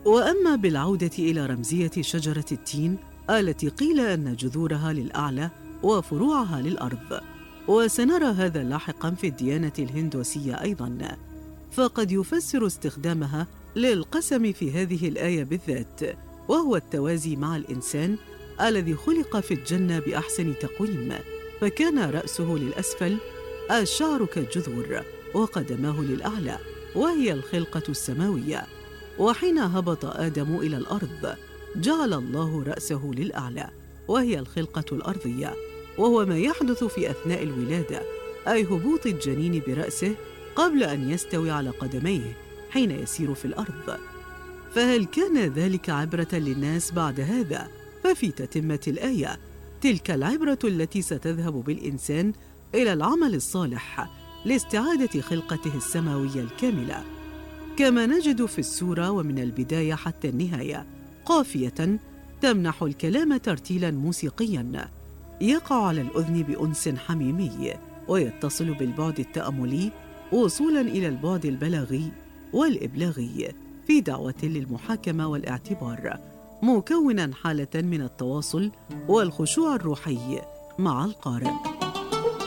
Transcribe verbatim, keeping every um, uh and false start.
وأما بالعودة إلى رمزية شجرة التين التي قيل أن جذورها للأعلى وفروعها للأرض، وسنرى هذا لاحقاً في الديانة الهندوسية أيضاً، فقد يفسر استخدامها للقسم في هذه الآية بالذات، وهو التوازي مع الإنسان الذي خلق في الجنة بأحسن تقويم، فكان رأسه للأسفل، الشعر كالجذور، وقدماه للأعلى وهي الخلقة السماوية. وحين هبط آدم إلى الأرض جعل الله رأسه للأعلى وهي الخلقة الأرضية، وهو ما يحدث في أثناء الولادة، أي هبوط الجنين برأسه قبل أن يستوي على قدميه حين يسير في الأرض. فهل كان ذلك عبرة للناس بعد هذا؟ ففي تتمة الآية تلك العبرة التي ستذهب بالإنسان إلى العمل الصالح لاستعادة خلقته السماوية الكاملة. كما نجد في السورة ومن البداية حتى النهاية قافية تمنح الكلام ترتيلاً موسيقياً يقع على الأذن بأنس حميمي، ويتصل بالبعد التأملي وصولاً إلى البعد البلاغي والإبلاغي في دعوة للمحاكمة والاعتبار، مكوناً حالة من التواصل والخشوع الروحي مع القارئ.